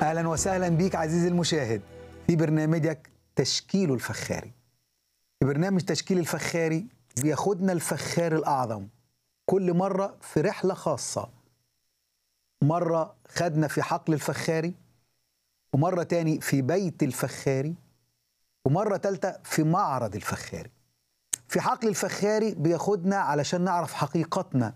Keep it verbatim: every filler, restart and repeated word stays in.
أهلا وسهلا بيك عزيزي المشاهد في برنامجك تشكيل الفخاري. في برنامج تشكيل الفخاري بياخدنا الفخار الأعظم كل مرة في رحلة خاصة. مرة خدنا في حقل الفخاري، ومرة تاني في بيت الفخاري، ومرة تالتة في معرض الفخاري. في حقل الفخاري بياخدنا علشان نعرف حقيقتنا